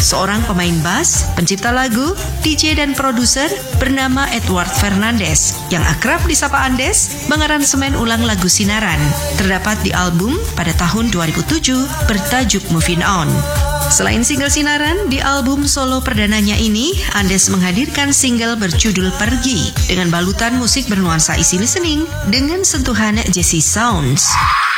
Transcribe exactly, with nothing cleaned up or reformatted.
seorang pemain bass, pencipta lagu, D J dan produser bernama Edward Fernandez yang akrab disapa Andes mengaransemen ulang lagu Sinaran, terdapat di album pada tahun dua ribu tujuh bertajuk Moving On. Selain single Sinaran, di album solo perdananya ini, Andes menghadirkan single berjudul Pergi dengan balutan musik bernuansa easy listening dengan sentuhan jazzy sounds.